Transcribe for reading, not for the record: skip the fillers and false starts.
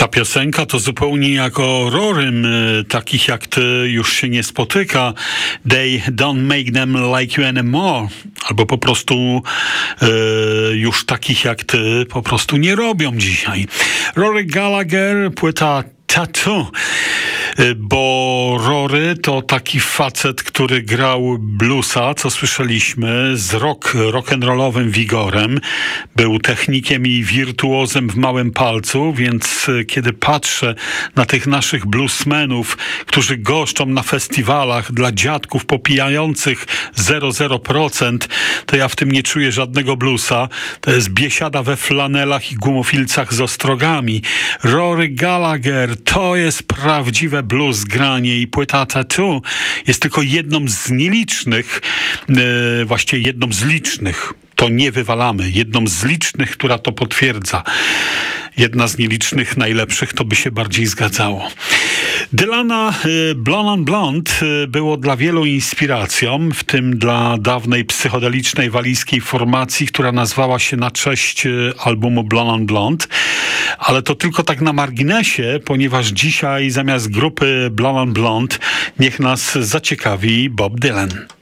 Ta piosenka to zupełnie jak o Rorym, takich jak ty już się nie spotyka. They don't make them like you anymore. Albo po prostu już takich jak ty po prostu nie robią dzisiaj. Rory Gallagher, płyta Tattoo, bo Rory to taki facet, który grał bluesa, co słyszeliśmy, z rock'n'rollowym wigorem. Był technikiem i wirtuozem w małym palcu, więc kiedy patrzę na tych naszych bluesmenów, którzy goszczą na festiwalach dla dziadków popijających 0,0%, to ja w tym nie czuję żadnego bluesa. To jest biesiada we flanelach i gumofilcach z ostrogami. Rory Gallagher to jest prawdziwe blues granie i płyta Tattoo jest tylko jedną z nielicznych, właściwie jedną z licznych, to nie wywalamy, jedną z licznych, która to potwierdza. Jedna z nielicznych najlepszych, to by się bardziej zgadzało. Dylana Blonde on Blonde było dla wielu inspiracją, w tym dla dawnej psychodelicznej walijskiej formacji, która nazwała się na cześć albumu Blonde on Blonde. Ale to tylko tak na marginesie, ponieważ dzisiaj zamiast grupy Blonde on Blonde niech nas zaciekawi Bob Dylan.